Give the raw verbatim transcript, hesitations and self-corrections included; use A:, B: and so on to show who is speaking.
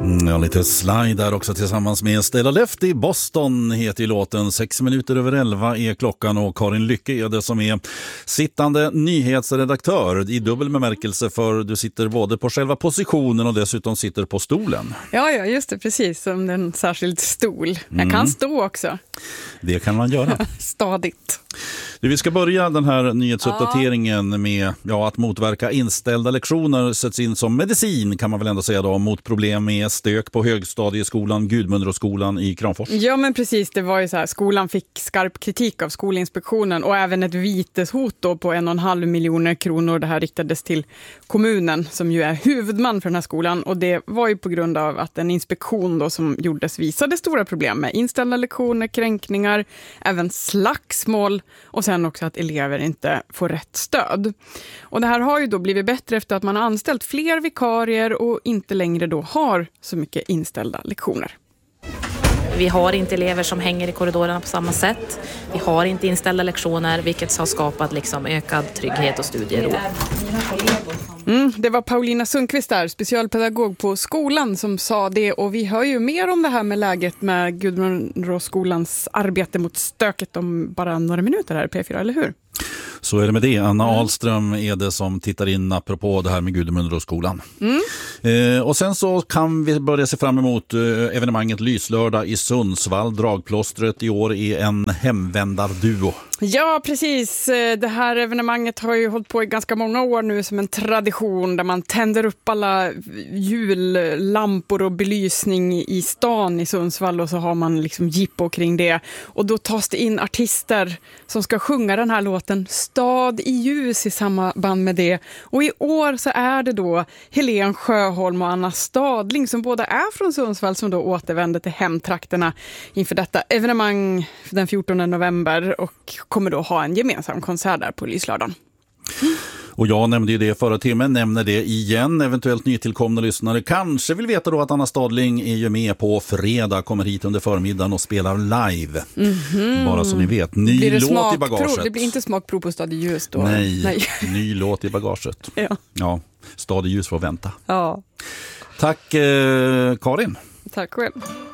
A: Mm, ja, lite slide där också tillsammans med Stella Lefty. Boston heter ju låten. Sex minuter över elva är klockan och Karin Lycke är det som är sittande nyhetsredaktör i dubbel bemärkelse, för du sitter både på själva positionen och dessutom sitter på stolen.
B: Ja, ja, just det, precis som en särskild stol. Jag
A: Mm.
B: kan stå också.
A: Det kan man göra.
B: Stadigt.
A: Du, vi ska börja den här nyhetsuppdateringen ja. med ja, att motverka inställda lektioner sätts in som medicin, kan man väl ändå säga då, mot problem med stök på högstadieskolan Gudmundsråskolan i Kramfors.
B: Ja, men precis, det var ju så här, skolan fick skarp kritik av Skolinspektionen och även ett viteshot då på en och en halv miljoner kronor. Det här riktades till kommunen som ju är huvudman för den här skolan, och det var ju på grund av att en inspektion då som gjordes visade stora problem med inställda lektioner, kränkningar, även slagsmål och sen också att elever inte får rätt stöd. Och det här har ju då blivit bättre efter att man har anställt fler vikarier och inte längre då har så mycket inställda lektioner.
C: Vi har inte elever som hänger i korridorerna på samma sätt. Vi har inte inställda lektioner, vilket har skapat liksom ökad trygghet och studiero.
B: Mm, det var Paulina Sundqvist där, specialpedagog på skolan, som sa det, och vi hör ju mer om det här med läget med Gudmundsråskolans arbete mot stöket om bara några minuter här i P fyra, eller hur?
A: Så är det med det. Anna Ahlström är det som tittar in apropå det här med Gudmundsråskolan. Mm. Eh, och sen så kan vi börja se fram emot eh, evenemanget Lyslördag i Sundsvall. Dragplåstret i år är en hemvändarduo.
B: Ja, precis. Det här evenemanget har ju hållit på i ganska många år nu som en tradition där man tänder upp alla jullampor och belysning i stan i Sundsvall, och så har man liksom jippo kring det. Och då tas det in artister som ska sjunga den här låten Stad i ljus i samma band med det. Och i år så är det då Helen Sjöholm och Anna Stadling som båda är från Sundsvall som då återvänder till hemtrakterna inför detta evenemang den fjortonde november och kommer då ha en gemensam konsert där på Lyslördagen.
A: Och jag nämnde ju det förra timmen, nämner det igen. Eventuellt nytillkomna lyssnare kanske vill veta då att Anna Stadling är ju med på fredag, kommer hit under förmiddagen och spelar live. Mm-hmm. Bara så ni vet. Ny låt smakprov i bagaget.
B: Det blir inte smakprov på Stad i ljus då?
A: Nej, Nej. Ny låt i bagaget.
B: Ja.
A: Ja, Stad i ljus får vänta.
B: Ja.
A: Tack eh, Karin.
B: Tack själv.